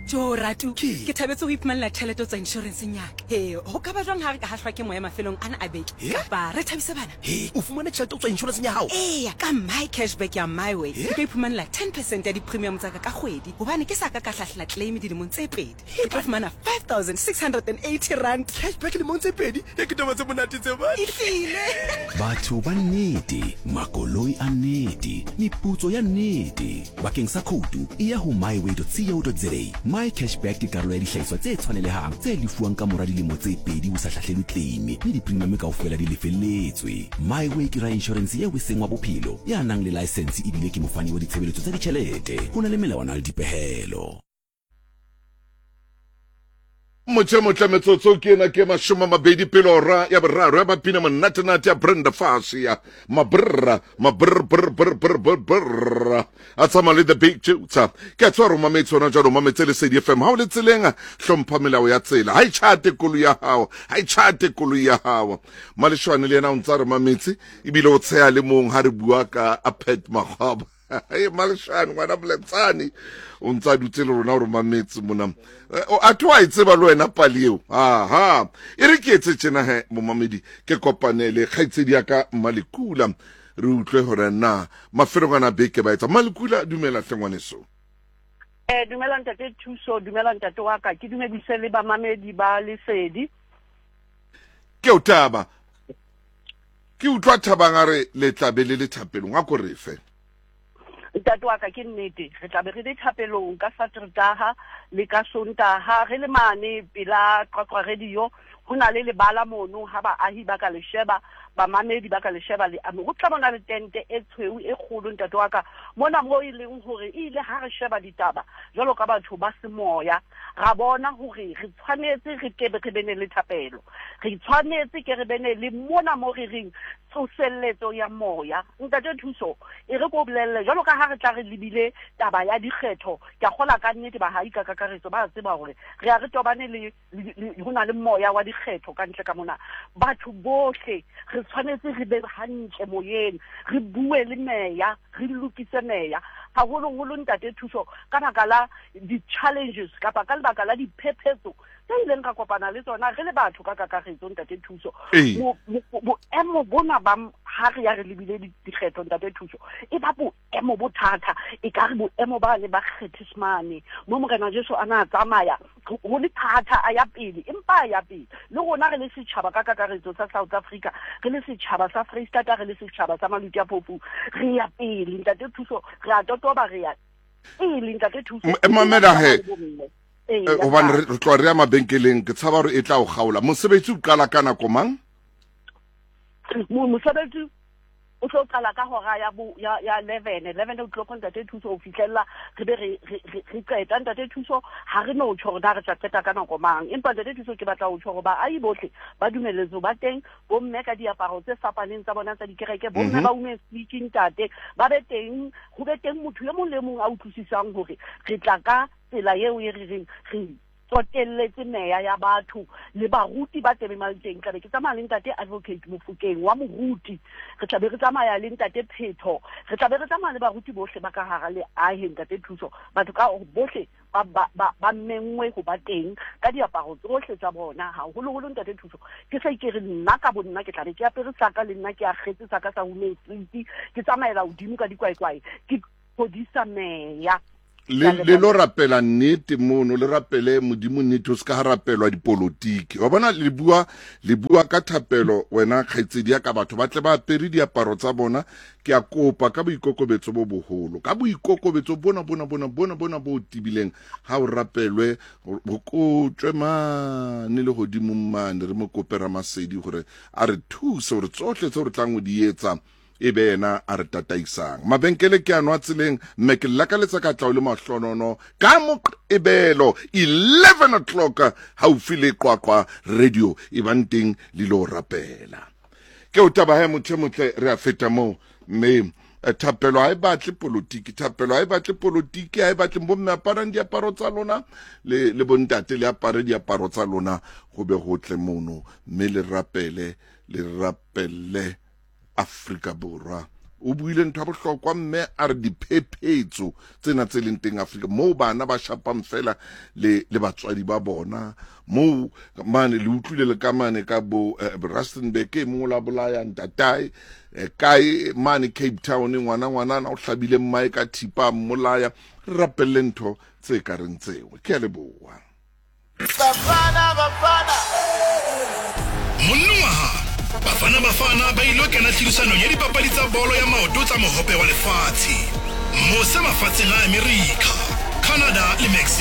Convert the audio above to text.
Jo Ratu, ke thabetse ho iphumana tšhelete tsa insurance nyaka. Ho ka ba jwang ha re ka hahlwa ke moya mafelong ana a beke? Kapa re thabise bana. O fumane tšhelete tsa insurance ya hao. Ka my cashback ya my way. Ke tlo iphumana 10% ya di-premium tsa ka kgwedi. Hobane ke sa ka hlahlela claim dilemong tse pedi. Ke tlo fumana 5,680 rand. Cashback dilemong tse pedi? Ke taba tse monate tse ba. Ehlile. Batho ba nnete, makoloi a nnete, meputso ya nnete. Bakeng sa khoutu, e ya ho myway.co.za. My cashback ke karolo ya dihlahiswa tse tshwanelehang tse lefuwang ka mora dilemo tse pedi ho sa hlahlelwe claim le di-premium kaofela di lefelletswe. My way ke ra insurance eo eseng wa bophelo ya nang le license ebile ke mofani wa ditshebeletso tsa ditjhelete. Ho na le melawana le dipehelo. Motle metsotso ke ena ke mashoma mabedi pele ora ya boraro ya bapina monate-nate ya Brenda Fassie ya mabrra a tsamaya le the big tutor ke a tswa roma metsona jalo mametse le Lesedi FM ha o le tseleng hlompha melao ya tsela ha ichate koloi ya hao maleshwane le yena o ntsa re mametse ebile o tsheya le mong ha re bua ka Apet Magaba maleshwane ngwana boletsane o ntsa dutse le rona gore mametse mona a twa itse ba lo wena pali eo e re ke etse tjena he momamedi ke kopanele kgaitsedi ya ka Malekula re utlwe hore na mafelo kana beke ba etsa Malekula dumela hlengwaneso dumela ntate Thuso dumela ntate wa ka ke dumedise le ba mamedi ba Lesedi ke o taba ke utlwa thabangare le tlabele le thapelong a ko refe ntate wa ka ke nnete re tla be re le thapelong ka Saterdaha le ka Sontaha re le mane pela Qwaqwa radio ho na le lebala mono ha baahi ba ka le sheba ba mamedi ba ka le sheba le amo go tla bona le tente e tshweu e kgolo ntate wa ka mona mo e leng hore ile ha re sheba ditaba jwalo ka batho ba semoya ra bona hore re tshwanetse re ke be bene le thapelo re tshwanetse ke re bene le mona mo re reng tsoselletso ya moya ntate Thuso e re go bolelle jwalo ka ha re tla re libile taba ya dikgetho ke gola ka nnete ba haika ka karetso ba tseba hore re a re tobane le hona le moya wa dikgetho ka ntle ka mona batho bohle re tshwanetse re be hantle moyeng re bue le meya re lokise meya ha holo ntate Thuso ka baka la di-challenges kapa ka lebaka la diphephetso tse ileng ka kopana le tsona re le batho ka kakaretso ntate Thuso boemo bona ba ha re ya re lebile dikgetho ntate Thuso e ba boemo bothata e ka re boemo ba le ba kgethismane mo morena Jesu ana tsamaya ho le thata a ya pele empa ya pele le rona re le setjhaba ka kakaretso sa South Africa re le setjhaba sa Freistata re le setjhaba sa Maluti a Phofu re ya pele ntate Thuso re a totoba re ya pele ntate Thuso mamela he hobane re tloa re ya mabenkeleng ke tshaba gore e tla o gaola mosebetsi o qala ka nako mang mosebetsi o tlo qala ka hora ya 11 o'clock ntate Thuso o fihlella re be re qeta ntate Thuso ha re no tjho re tla qeta ka nako mang empa ntate Thuso ke batla ho tjho ba ai bohle ba dumeletso ba teng bo mme ka diaparo tse fapaneng tsa bona tsa dikereke bo mme ba ume speaking tate ba be teng ho be teng motho yo mong le mong a utlwisisang hore re tla ka tsela eo e re reng re tsotelletse meya ya batho le baruti ba tebemalteng ka be ke tsamaya le ntate Advocate Mofokeng wa moruti re tla be re tsamaya le ntate Phetho re tla be re tsamaya le baruti bohle ba ka hara le ahe ntate Thuso batho ka bohle ba mengwe ho ba teng ka diaparo tsohle tsa bona ha holo ntate Thuso ke sa ikere nna ka bonna ke tla be ke apere saka le nna ke a kgetse saka sa Ume-Street ke tsamaela hodimo ka dikwaekwae ke podisa meya le lo rapela nnete mono le rapele modimo nnete o se ka ha rapelwa dipolotiki wa bona le bua ka thapelo wena kgaitsedi ya ka batho ba tle ba apere diaparo tsa bona ke a kopa ka boikokobetso bo boholo ka boikokobetso bona bo tibileng ha o rapelwe go kotswe mane le godimo mane re mo kopera Masedi gore a re thuse gore tsohle tse re tlang o di etsa e be ena a re tataisang mabenkele ke anwa tseleng mme ke lakaletsa ka tlao le mahlonono ka moqebelo 11 o'clock haufi le Qwaqwa radio e banteng le lo rapela ke o taba he motle re a feta mo mme thapelo ha e batle politiki thapelo ha e batle politiki ha e batle bo mme aparang diaparo tsa lona le bontate le apare diaparo tsa lona go be go tle mono mme le rapele Afrika Borwa o buile ntho ya bohlokwa mme a re diphephetso tsena tse leng teng Afrika moo bana ba shapang fela le batswadi ba bona moo mane le utlwile le ka mane ka bo Rustenburg e mongwe la bolaya ntatai kae mane Cape Town ngwana o hlabile mmae ka thipa mmolaya re rapelle ntho tse ka reng tseo ke a leboa Bafana ba ilo kena tlhodisanong ya dipapadi tsa bolo ya maoto tsa mohope wa lefatshe mose mafatsheng a America, Canada le Mexico.